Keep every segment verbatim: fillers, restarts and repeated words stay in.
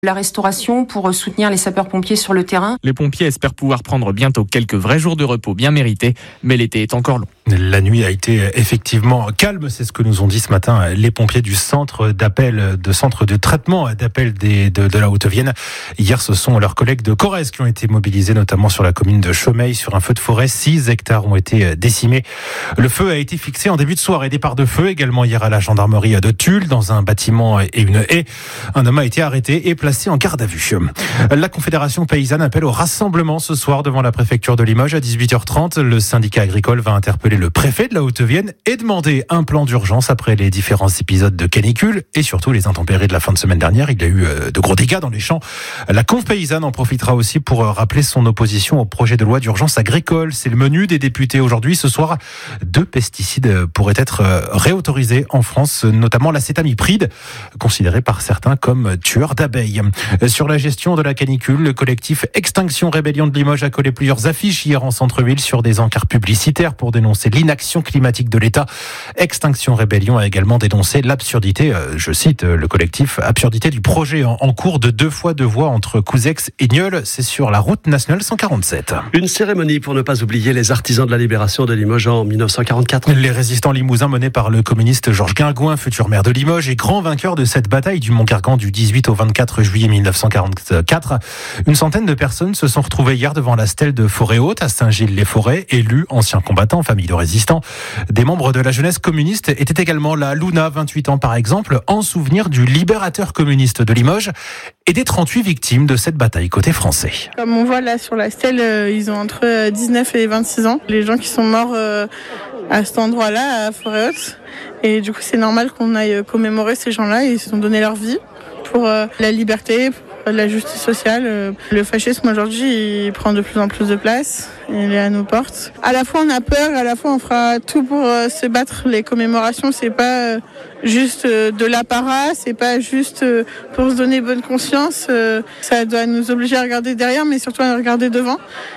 La restauration pour soutenir les sapeurs-pompiers sur le terrain. Les pompiers espèrent pouvoir prendre bientôt quelques vrais jours de repos bien mérités, mais l'été est encore long. La nuit a été effectivement calme, c'est ce que nous ont dit ce matin les pompiers du centre d'appel, de centre de traitement d'appel des, de, de la Haute-Vienne. Hier, ce sont leurs collègues de Corrèze qui ont été mobilisés, notamment sur la commune de Chaumeil, sur un feu de forêt. six hectares ont été décimés. Le feu a été fixé en début de soirée. Départ de feu également hier à la gendarmerie de Tulle, dans un bâtiment et une haie. Un homme a été arrêté et placé en garde à vue. La Confédération paysanne appelle au rassemblement ce soir devant la préfecture de Limoges à dix-huit heures trente. Le syndicat agricole va interpeller le préfet de la Haute-Vienne et demander un plan d'urgence après les différents épisodes de canicule et surtout les intempéries de la fin de semaine dernière. Il y a eu de gros dégâts dans les champs. La Conf paysanne en profitera aussi pour rappeler son opposition au projet de loi d'urgence agricole. C'est le menu des députés aujourd'hui. Ce soir, deux pesticides pourraient être réautorisés en France, notamment l'acétamipride, considéré par certains comme tueur d'abeilles. Sur la gestion de la canicule, le collectif Extinction Rébellion de Limoges a collé plusieurs affiches hier en centre-ville sur des encarts publicitaires pour dénoncer l'inaction climatique de l'État. Extinction Rébellion a également dénoncé l'absurdité, je cite le collectif, absurdité du projet en cours de deux fois deux voies entre Couzex et Nieul. C'est sur la route nationale cent quarante-sept. Une cérémonie pour ne pas oublier les artisans de la libération de Limoges en dix-neuf cent quarante-quatre. Les résistants limousins menés par le communiste Georges Guingouin, futur maire de Limoges et grand vainqueur de cette bataille du Mont-Gargan du dix-huit au vingt-quatre juillet mille neuf cent quarante-quatre. Une centaine de personnes se sont retrouvées hier devant la stèle de Forêt-Haute à Saint-Gilles-les-Forêts, élus, anciens combattants, famille de résistants. Des membres de la jeunesse communiste étaient également là. Luna, vingt-huit ans par exemple, en souvenir du libérateur communiste de Limoges et des trente-huit victimes de cette bataille côté français. Comme on voit là sur la stèle, euh, ils ont entre dix-neuf et vingt-six ans. Les gens qui sont morts euh, à cet endroit-là, à Forêt-Haute. Et du coup, c'est normal qu'on aille commémorer ces gens-là. Ils se sont donné leur vie pour euh, la liberté, pour la justice sociale. Le fascisme aujourd'hui, il prend de plus en plus de place. Il est à nos portes. À la fois, on a peur, à la fois, on fera tout pour euh, se battre. Les commémorations, c'est pas euh, juste euh, de l'apparat, c'est pas juste euh, pour se donner bonne conscience. Euh, ça doit nous obliger à regarder derrière, mais surtout à regarder devant.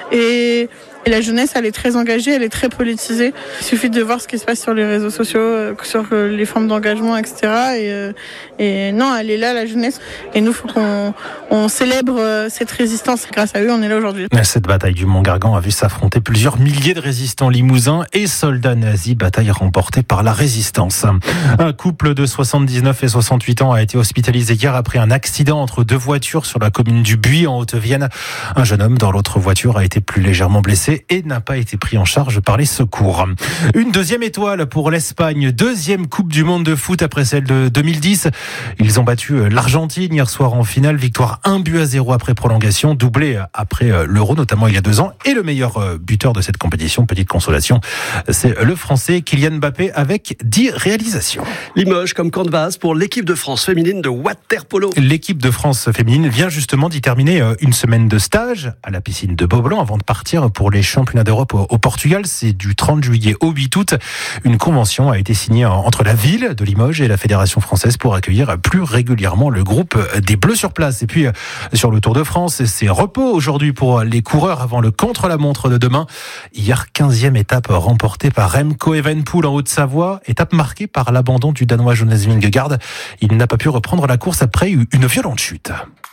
Et Et la jeunesse, elle est très engagée, elle est très politisée. Il suffit de voir ce qui se passe sur les réseaux sociaux, sur les formes d'engagement, et cetera. Et, et non, elle est là, la jeunesse. Et nous, il faut qu'on on célèbre cette résistance. Grâce à eux, on est là aujourd'hui. Cette bataille du Mont-Gargan a vu s'affronter plusieurs milliers de résistants limousins et soldats nazis. Bataille remportée par la résistance. Un couple de soixante-dix-neuf et soixante-huit ans a été hospitalisé hier après un accident entre deux voitures sur la commune du Buis en Haute-Vienne. Un jeune homme dans l'autre voiture a été plus légèrement blessé et n'a pas été pris en charge par les secours. Une deuxième étoile pour l'Espagne, deuxième Coupe du Monde de foot après celle de deux mille dix. Ils ont battu l'Argentine hier soir en finale, victoire un but à zéro après prolongation, doublé après l'Euro, notamment il y a deux ans. Et le meilleur buteur de cette compétition, petite consolation, c'est le Français Kylian Mbappé avec dix réalisations. Limoges comme camp de base pour l'équipe de France féminine de water-polo. L'équipe de France féminine vient justement d'y terminer une semaine de stage à la piscine de Beaublanc avant de partir pour les championnat d'Europe au Portugal. C'est du trente juillet au huit août. Une convention a été signée entre la ville de Limoges et la Fédération française pour accueillir plus régulièrement le groupe des Bleus sur place. Et puis, sur le Tour de France, c'est repos aujourd'hui pour les coureurs avant le contre-la-montre de demain. Hier, quinzième étape remportée par Remco Evenepoel en Haute-Savoie. Étape marquée par l'abandon du Danois Jonas Vingegaard. Il n'a pas pu reprendre la course après une violente chute.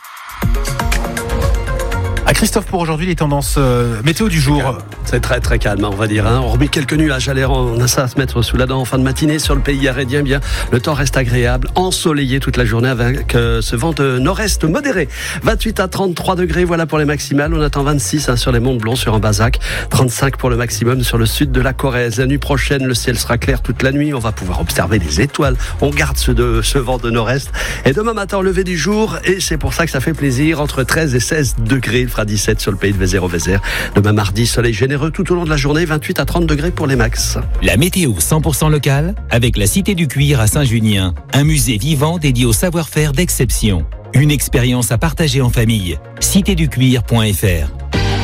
À Christophe, pour aujourd'hui, les tendances euh, météo du jour. C'est très très calme, on va dire. Hein. Hormis quelques nuages à l'air, on a ça à se mettre sous la dent en fin de matinée sur le pays arédien. Bien, le temps reste agréable, ensoleillé toute la journée avec euh, ce vent de nord-est modéré. vingt-huit à trente-trois degrés, voilà pour les maximales. On attend vingt-six hein, sur les monts Blonds, sur un Bazac. trente-cinq pour le maximum sur le sud de la Corrèze. La nuit prochaine, le ciel sera clair toute la nuit. On va pouvoir observer les étoiles. On garde ce, de, ce vent de nord-est. Et demain matin, au lever du jour, et c'est pour ça que ça fait plaisir, entre treize et seize degrés. Il fera dix-sept sur le pays de Vézère-au-Vézère. Demain mardi, soleil généreux tout au long de la journée, vingt-huit à trente degrés pour les max. La météo cent pour cent locale avec la Cité du Cuir à Saint-Junien, un musée vivant dédié au savoir-faire d'exception. Une expérience à partager en famille. cité du cuir point f r.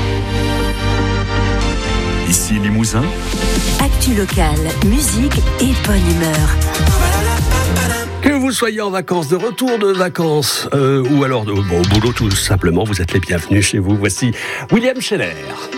Ici Limousin. Actu locale, musique et bonne humeur. Que vous soyez en vacances, de retour de vacances, euh, ou alors de, bon, au boulot tout simplement, vous êtes les bienvenus chez vous. Voici William Scheller.